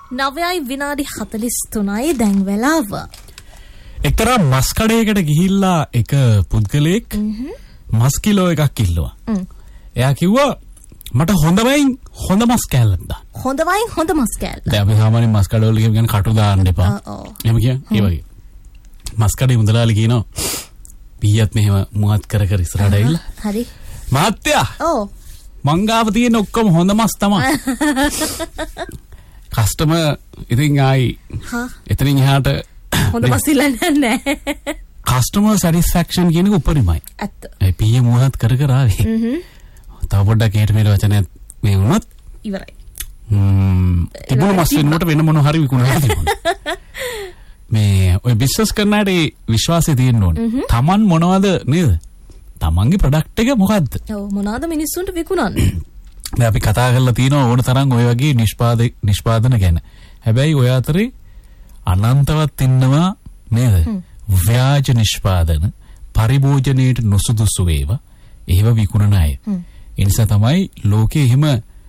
9යි විනාඩි 43යි දැන් වෙලාව. එක්තරා මස් කඩේකට ගිහිල්ලා එක පුද්ගලයෙක් මස් කිලෝ එකක් ඉල්ලුවා. එයා කිව්වා මට හොඳ මස් කෑල්ලක් දාන්න. හොඳ මස් කෑල්ල. දැන් අපි සාමාන්‍යයෙන් මස් කඩවල කියන කටු දාන්න එපා. එහෙම කියන්නේ ඒ වගේ. මස් කඩේ මුදලාලි කියනවා පීයත් මෙහෙම මුවත් කර ඉස්සරහට ඇවිල්ලා. හරි. මහත්තයා. ඔව්. මංගාව තියෙන ඔක්කොම හොඳ මස් තමයි. කස්ටමර් ඉතින් ආයි එතනින් එහාට හොඳ මස් ඉල්ලන්නේ නැහැ. කස්ටමර් සැටිස්ෆැක්ෂන් කියන එක උපරිමයි. ඇත්ත. ඒ පීය මුවත් කර ආවේ. තව පොඩ්ඩක් එහෙට මෙහෙට වචනයක් මේ වුණත් ඉවරයි. තිබුණු මස් වෙනුවට වෙන මොන හරි විකුණනවා තිබුණා. මේ ඔය බිස්නස් කරන අයට විශ්වාසය තියෙන්න ඕනේ. Taman මොනවද නේද? Tamanගේ ප්‍රොඩක්ට් එක මොකද්ද? ඔව් මොනවාද මිනිස්සුන්ට විකුණන්නේ? දැන් අපි කතා කරලා තියෙනවා ඕන තරම් ඔය වගේ නිෂ්පාදන ගැන. හැබැයි ඔය අතරේ අනන්තවත් ඉන්නවා නේද? ව්‍යාජ නිෂ්පාදන පරිභෝජනයේට නොසුදුසු වේවා. ඒව විකුණන අය. ඒ නිසා තමයි ලෝකේ එහෙම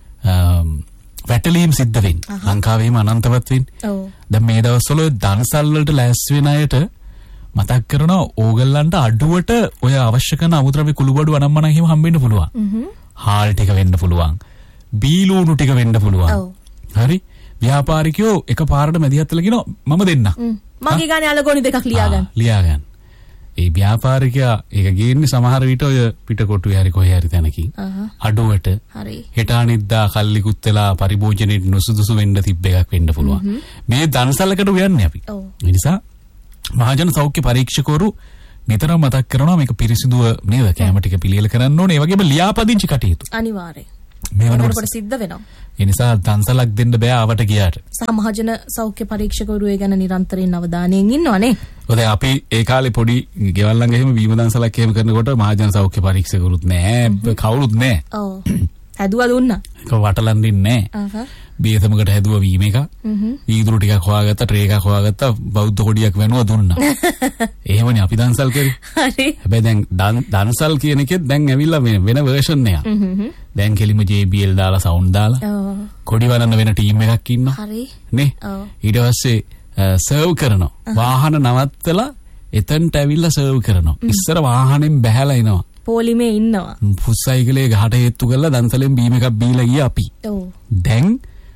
වැටලීම් සිද්ධ වෙන්නේ. ලංකාවේම අනන්තවත් වෙන්නේ. ඔව්. දැන් මේ දවස්වල දන්සල් වලට ලෑස්ති වෙන අයට මතක් කරනවා ඕගොල්ලන්ට අඩුවට ඔය අවශ්‍ය කරන අමුද්‍රව්‍ය කුළුබඩු අනම්මනම් එහෙම හම්බෙන්න පුළුවන්. හාල් ටික වෙන්න පුළුවන්. බීලූණු ටික වෙන්න පුළුවන්. හරි. ව්‍යාපාරිකයෝ එකපාරට මැදිහත් වෙලා කියනවා මම දෙන්නම්. මගේ ගානේ අලගෝනි දෙකක් ලියාගන්න. ඒ ව්‍යාපාරිකයා ඒක ගේන්නේ සමහර විට ඔය පිටකොටුවේ හරි කොහේ හරි තැනකින්. අඩුවට. හරි. හෙට අනිද්දා කල්ලිකුත් වෙලා පරිභෝජනයේ නුසුදුසු වෙන්න තිබ්බ එකක් වෙන්න පුළුවන්. මේ දන්සලකට උයන්නේ අපි. ඒ නිසා මහජන සෞඛ්‍ය පරීක්ෂකවරු නිතරම මතක් කරනවා මේක පිරිසිදුව නේද කැම ටික පිළියෙල කරන්න ඕනේ. ඒ වගේම ලියාපදිංචි කටයුතු. අනිවාර්යයෙන්. මේ වෙනකොට සිද්ධ වෙනවා. ඒ නිසා දන්සලක් දෙන්න බෑ ආවට ගියාට. සහ මහජන සෞඛ්‍ය පරීක්ෂකවරු ඒ ගැන නිරන්තරයෙන් අවධානයෙන් ඉන්නවනේ. ඔතන අපි ඒ කාලේ පොඩි ගෙවල් ළඟ එහෙම වීම දන්සලක් එහෙම කරනකොට මහජන සෞඛ්‍ය පරීක්ෂකවරුත් නෑ කවුරුත් නෑ. ඔව්. හැදුවා දුන්නා. ඒක වටලන් දින්නේ නෑ. බීසමකට හැදුවා වීම එක. ඊදුරු ටිකක් හොයාගත්තා, ට්‍රේ එකක් හොයාගත්තා, බෞද්ධ කොඩියක් වෙනුවා දුන්නා. එහෙමනේ අපි දන්සල් කරේ. හරි. හැබැයි දැන් දන්සල් කියන එකෙත් දැන් ඇවිල්ලා වෙන වර්ෂන් එකක්. දැන් කෙලිම JBL දාලා සවුන්ඩ් දාලා. කොඩි වරන්න වෙන ටීම් එකක් ඉන්නවා. හරි. නේ? ඊට පස්සේ සර්ව් කරනවා. වාහන නවත්තලා එතනට ඇවිල්ලා සර්ව් කරනවා. ඉස්සර වාහනෙන් බැහැලා එනවා. පොලිමේ ඉන්නවා. පුස්සයිකලේ ගහට හේතු කරලා දන්සලෙන් බීම එකක් බීලා ගියා අපි. ඔව්. දැන්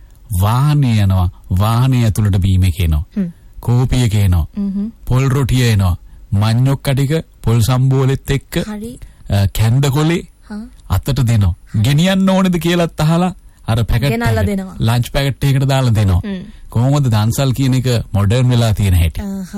වාහනේ යනවා. වාහනේ ඇතුළට බීම එක එනවා. කෝපි එක එනවා. පොල් රොටිය එනවා. මඤ්ඤොක්ක ටික පොල් සම්බෝලෙත් එක්ක කැන්ද කොලේ අතට දෙනවා. ගෙනියන්න ඕනේද කියලාත් අහලා අර පැකට් ලන්ච් පැකට් එකකට දාලා දෙනවා. කොහොමද දන්සල් කියන එක මොඩර්න් වෙලා තියෙන හැටි.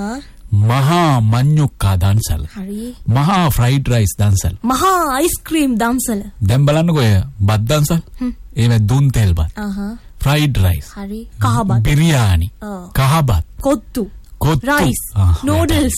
මහා මඤ්ඤොක්කා දන්සල්. හරි. මහා ෆ්‍රයිඩ් රයිස් දන්සල්. මහා අයිස්ක්‍රීම් දන්සල්. දැන් බලන්නකෝ බත් දන්සල්. ඒව දුන් තෙල් බත්. fried rice. Hari. Kahabat. Biryani. Kahabat. Kottu. Rice. Noodles.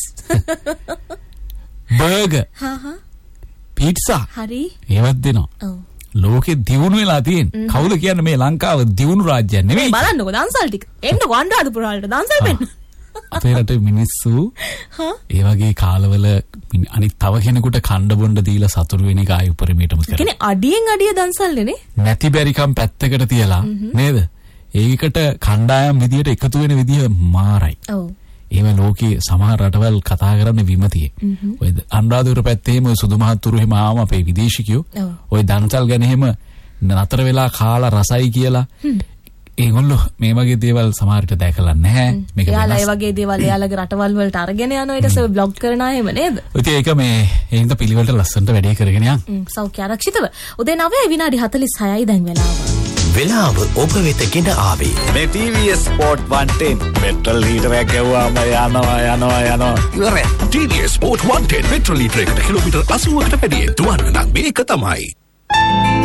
Burger. Pizza. Hari. ඒවත් දෙනවා. ලෝකෙ දියුණු වෙලා තියෙන. කවුද කියන්නේ මේ ලංකාව දියුණු රාජ්‍යයක් නෙවෙයි. බලන්නකෝ දන්සල් ටික. එන්නකෝ අනුරාධපුරවලට දන්සල් වෙන්න. අපේ රටේ මිනිස්සු ඒ වගේ කාලවල අනිත් තව කෙනෙකුට කණ්ඩ බොණ්ඩ දීලා සතුරු වෙන එක ආයි උපරිමයටම කරා. කියන්නේ අඩියෙන් අඩිය දන්සල්නේ නේ? නැති බැරිකම් පැත්තකට තියලා නේද? ඒකට කණ්ඩායම් විදියට එකතු වෙන විදිය මාරයි. ඔව්. එහෙම ලෝකේ සමහර රටවල් කතා කරන්නේ විමතියේ. ඔය අනුරාධපුර පැත්තේ එහෙම සුදු මහත්තුරු එහෙම ආවම අපේ විදේශිකයෝ ඔය දන්සල් ගැන එහෙම නතර වෙලා කාලා රසයි කියලා ඒගොල්ලෝ මේ වගේ දේවල් සමහරට දැකලා නැහැ. මේක එයාලා ඒ වගේ දේවල් එයාලගේ රටවල් වලට අරගෙන යනවා ඊට පස්සේ බ්ලොග් කරන අය එහෙම නේද? ඉතින් ඒක මේ ඒින්ද පිළිවෙලට ලස්සනට වැඩේ කරගෙන යන්. සෞඛ්‍ය ආරක්ෂිතව. උදේ 9 විනාඩි 46යි දැන් වෙලාව. වෙලාව ඔබ වෙතගෙන ආවේ. මේ TVS Sport 110 පෙට්‍රල් ලීටරයක් ගැව්වාම යනවා. ඉවරයි. TVS Sport 110 පෙට්‍රල් ලීටරයකට කිලෝමීටර් 80කට වැඩියෙන් දුවන නම් මේක තමයි.